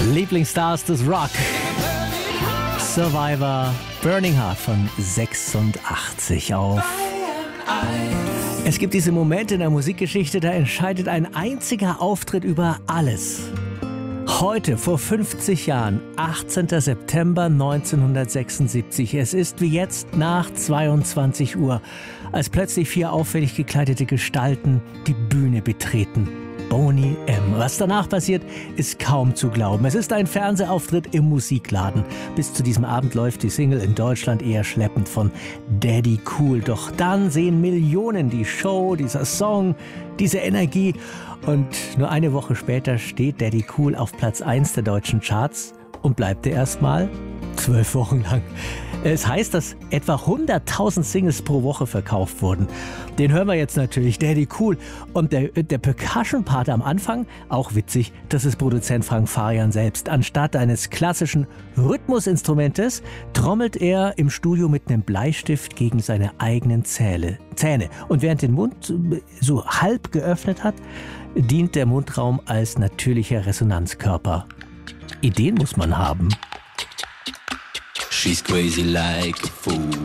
Lieblingsstars des Rock. Survivor, Burning Heart von 86 auf. Es gibt diese Momente in der Musikgeschichte, da entscheidet ein einziger Auftritt über alles. Heute, vor 50 Jahren, 18. September 1976. Es ist wie jetzt nach 22 Uhr, als plötzlich 4 auffällig gekleidete Gestalten die Bühne betreten. Boney M. Was danach passiert, ist kaum zu glauben. Es ist ein Fernsehauftritt im Musikladen. Bis zu diesem Abend läuft die Single in Deutschland eher schleppend von Daddy Cool. Doch dann sehen Millionen die Show, dieser Song, diese Energie. Und nur eine Woche später steht Daddy Cool auf Platz 1 der deutschen Charts und bleibt erstmal 12 Wochen lang. Es heißt, dass etwa 100.000 Singles pro Woche verkauft wurden. Den hören wir jetzt natürlich, Daddy Cool. Und der Percussion-Part am Anfang, auch witzig, das ist Produzent Frank Farian selbst. Anstatt eines klassischen Rhythmusinstrumentes trommelt er im Studio mit einem Bleistift gegen seine eigenen Zähne. Und während den Mund so halb geöffnet hat, dient der Mundraum als natürlicher Resonanzkörper. Ideen muss man haben. She's crazy like a fool.